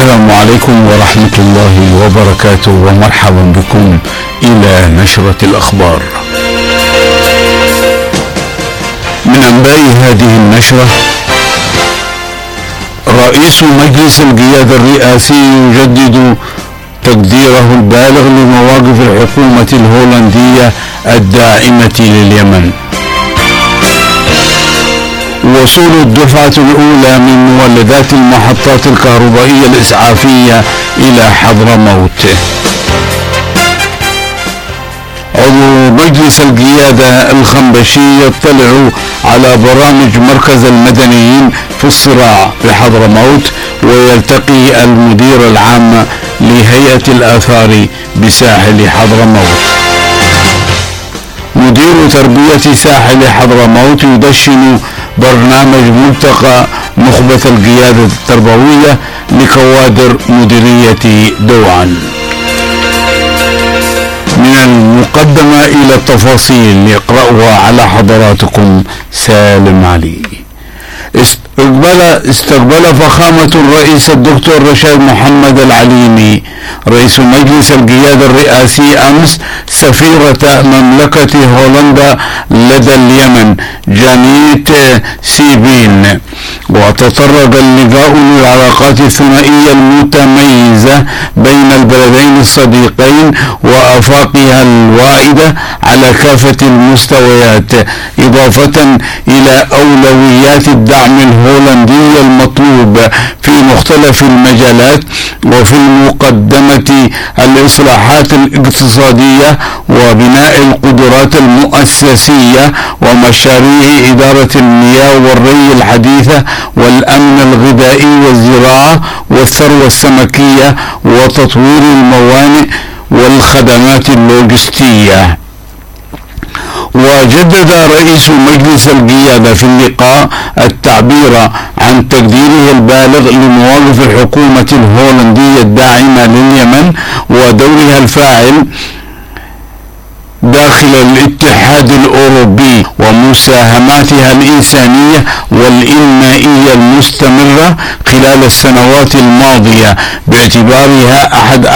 السلام عليكم ورحمة الله وبركاته، ومرحبا بكم إلى نشرة الأخبار. من أنباء هذه النشرة: رئيس مجلس القيادة الرئاسي يجدد تقديره البالغ لمواقف الحكومة الهولندية الداعمة لليمن. وصول الدفعة الأولى من مولدات المحطات الكهربائية الإسعافية إلى حضرموت. عضو مجلس القيادة الخنبشي يطلع على برامج مركز المدنيين في الصراع بحضرموت، ويلتقي المدير العام لهيئة الآثار بساحل حضرموت. مدير تربية ساحل حضرموت يدشن برنامج ملتقى نخبة القيادة التربوية لكوادر مديرية دوعا. من المقدمة إلى التفاصيل يقرأها على حضراتكم سالم علي. استقبل فخامة الرئيس الدكتور رشاد محمد العليمي رئيس مجلس القيادة الرئاسي أمس سفيرة مملكة هولندا لدى اليمن جانيت سيبين، وتطرق اللقاء للعلاقات الثنائية المتميزة بين البلدين الصديقين وآفاقها الوائدة على كافة المستويات، إضافة إلى أولويات الدعم الهولندي المطلوب في مختلف المجالات، وفي المقدمة الإصلاحات الاقتصادية وبناء القدرات المؤسسية ومشاريع إدارة المياه والري الحديثة والأمن الغذائي والزراعة والثروة السمكية وتطوير الموانئ والخدمات اللوجستية. وجدد رئيس مجلس القيادة في اللقاء التعبير عن تقديره البالغ لمواقف الحكومة الهولندية الداعمة لليمن ودورها الفاعل داخل الاتحاد الأوروبي ومساهماتها الإنسانية والإنمائية المستمرة خلال السنوات الماضية، باعتبارها أحد